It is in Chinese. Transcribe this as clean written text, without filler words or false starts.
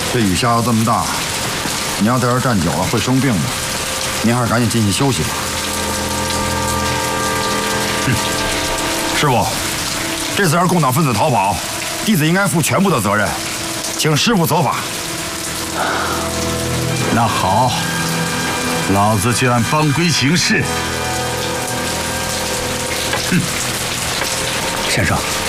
这雨下的这么大，你要在这儿站久了会生病的。您还是赶紧进去休息吧。师傅，这次要是共党分子逃跑，弟子应该负全部的责任，请师傅责法。 那好，老子就按帮规行事。 先生。